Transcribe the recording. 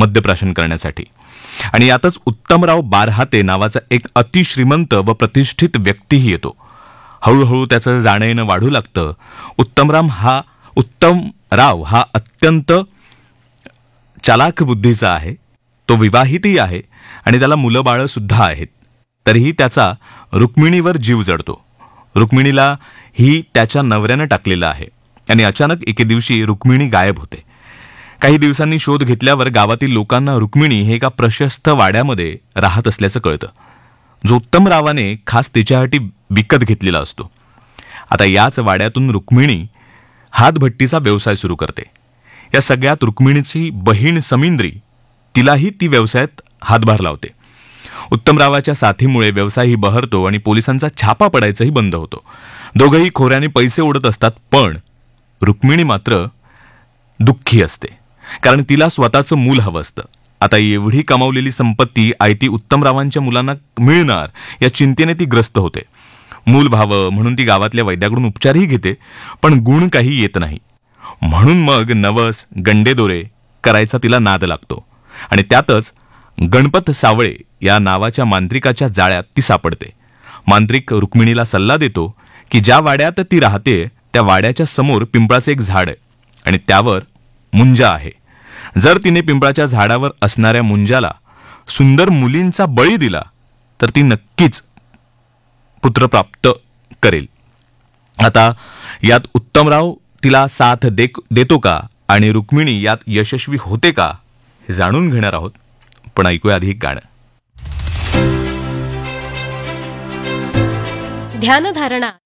मद्यप्राशन करण्यासाठी. आणि यातच उत्तमराव बारहाते नावाचा एक अतिश्रीमंत व प्रतिष्ठित व्यक्तीही येतो. हळूहळू त्याचं जाणं येणं वाढू लागतं. उत्तमराव हा अत्यंत चालाख बुद्धीचा आहे. तो विवाहितही आहे आणि त्याला मुलं बाळं सुद्धा आहेत. तरीही त्याचा रुक्मिणीवर जीव जडतो. रुक्मिणीला ही त्याच्या नवऱ्यानं टाकलेलं आहे आणि अचानक एके दिवशी रुक्मिणी गायब होते. काही दिवसांनी शोध घेतल्यावर गावातील लोकांना रुक्मिणी हे एका प्रशस्त वाड्यामध्ये राहत असल्याचं कळतं, जो उत्तमरावाने खास तिच्यासाठी विकत घेतलेला असतो. आता याच वाड्यातून रुक्मिणी हातभट्टीचा व्यवसाय सुरू करते. या सगळ्यात रुक्मिणीची बहीण समिंद्री, तिलाही ती व्यवसायात हातभार लावते. उत्तमरावाच्या साथीमुळे व्यवसायही बहरतो आणि पोलिसांचा छापा पडायचाही बंद होतो. दोघंही खोऱ्याने पैसे ओढत असतात, पण रुक्मिणी मात्र दुःखी असते, कारण तिला स्वतःचं मूल हवं असतं. आता एवढी कमावलेली संपत्ती आयती उत्तमरावांच्या मुलांना मिळणार या चिंतेने ती ग्रस्त होते. मूल व्हावं म्हणून ती गावातल्या वैद्याकडून उपचारही घेते, पण गुण काही येत नाही. म्हणून मग नवस गंडेदोरे करायचा तिला नाद लागतो आणि त्यातच गणपत सावळे या नावाच्या मांत्रिकाच्या जाळ्यात ती सापडते. मांत्रिक रुक्मिणीला सल्ला देतो की ज्या वाड्यात ती राहते त्या वाड्याच्या समोर पिंपळाचं एक झाड आहे आणि त्यावर मुंजा आहे. जर तिने पिंपळाच्या झाडावर असणाऱ्या मुंजाला सुंदर मुलींचा बळी दिला तर ती नक्कीच पुत्रप्राप्त करेल. आता यात उत्तमराव तिला साथ देतो का आणि रुक्मिणी यात यशस्वी होते का हे जाणून घेणार आहोत. पण ऐकूया आधी एक गाणं. ध्यानधारणा